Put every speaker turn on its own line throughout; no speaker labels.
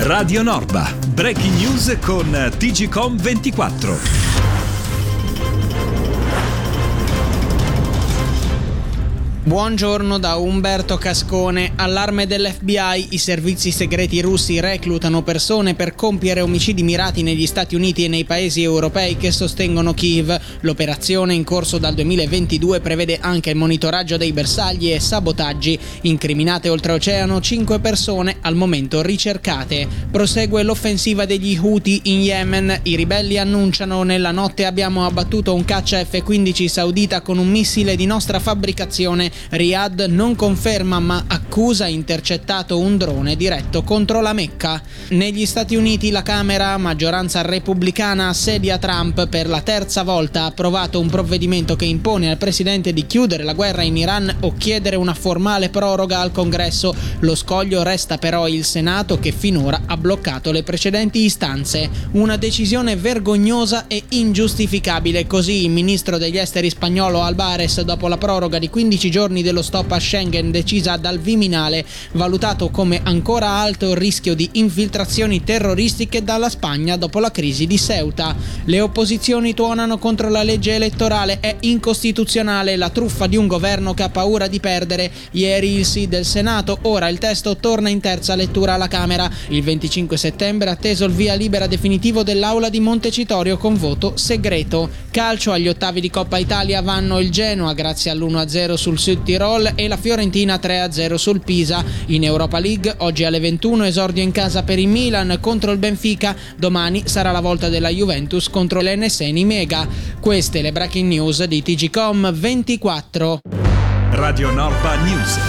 Radio Norba, breaking news con TGcom 24.
Buongiorno da Umberto Cascone. Allarme dell'FBI, i servizi segreti russi reclutano persone per compiere omicidi mirati negli Stati Uniti e nei paesi europei che sostengono Kiev. L'operazione in corso dal 2022 prevede anche il monitoraggio dei bersagli e sabotaggi. Incriminate oltreoceano 5 persone al momento ricercate. Prosegue l'offensiva degli Houthi in Yemen. I ribelli annunciano: nella notte abbiamo abbattuto un caccia F-15 saudita con un missile di nostra fabbricazione. Riyadh non conferma ma accusa intercettato un drone diretto contro la Mecca. Negli Stati Uniti la Camera, maggioranza repubblicana, assedia Trump per la terza volta. Ha approvato un provvedimento che impone al presidente di chiudere la guerra in Iran o chiedere una formale proroga al Congresso. Lo scoglio resta però il Senato, che finora ha bloccato le precedenti istanze. Una decisione vergognosa e ingiustificabile, così il ministro degli esteri spagnolo Albares, dopo la proroga di 15 giorni dello stop a Schengen decisa dal Viminale, valutato come ancora alto il rischio di infiltrazioni terroristiche dalla Spagna dopo la crisi di Ceuta. Le opposizioni tuonano contro la legge elettorale, è incostituzionale, la truffa di un governo che ha paura di perdere. Ieri il sì del Senato, ora il testo torna in terza lettura alla Camera. Il 25 settembre atteso il via libera definitivo dell'Aula di Montecitorio con voto segreto. Calcio, agli ottavi di Coppa Italia vanno il Genoa grazie all'1-0 sul Sud Tirol e la Fiorentina 3-0 sul Pisa. In Europa League oggi alle 21 esordio in casa per il Milan contro il Benfica. Domani sarà la volta della Juventus contro l'NS Nimega. Queste le breaking news di TGcom 24.
Radio Norba News.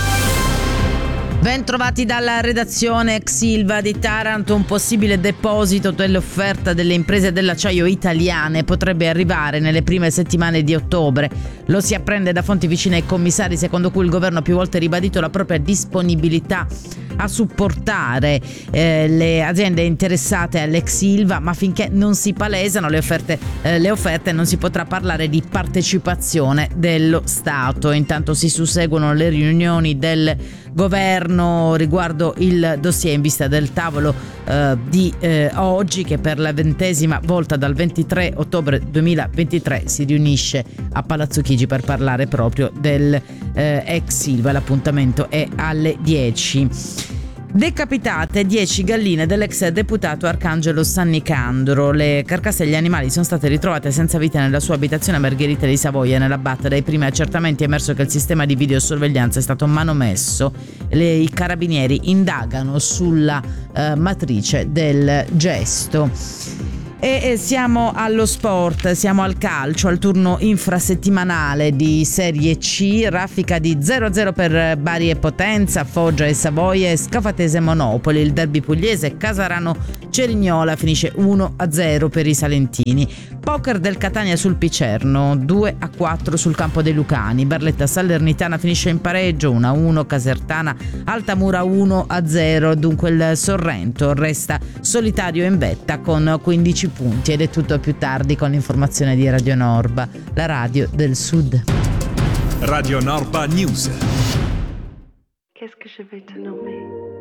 Ben trovati dalla redazione. Ex Ilva di Taranto, un possibile deposito dell'offerta delle imprese dell'acciaio italiane potrebbe arrivare nelle prime settimane di ottobre. Lo si apprende da fonti vicine ai commissari, secondo cui il governo ha più volte ribadito la propria disponibilità a supportare le aziende interessate all'ex Ilva, ma finché non si palesano le offerte non si potrà parlare di partecipazione dello Stato. Intanto si susseguono le riunioni del governo riguardo il dossier in vista del tavolo di oggi, che per la 20ª volta dal 23 ottobre 2023 si riunisce a Palazzo Chigi per parlare proprio del ex Ilva. L'appuntamento è alle 10. Decapitate 10 galline dell'ex deputato Arcangelo Sannicandro. Le carcasse degli animali sono state ritrovate senza vita nella sua abitazione a Margherita di Savoia, nella Batta. Dai primi accertamenti è emerso che il sistema di videosorveglianza è stato manomesso. I carabinieri indagano sulla matrice del gesto. E siamo allo sport, siamo al calcio, al turno infrasettimanale di Serie C. Raffica di 0-0 per Bari e Potenza, Foggia e Savoia e Scafatese Monopoli. Il derby pugliese Casarano Cerignola finisce 1-0 per i salentini. Poker del Catania sul Picerno, 2-4 sul campo dei Lucani. Barletta Salernitana finisce in pareggio, 1-1. Casertana Altamura 1-0. Dunque il Sorrento resta solitario in vetta con 15 punti. Ed è tutto più tardi con l'informazione di Radio Norba, la radio del Sud.
Radio Norba News.
Qu'est-ce que je vais te nommer?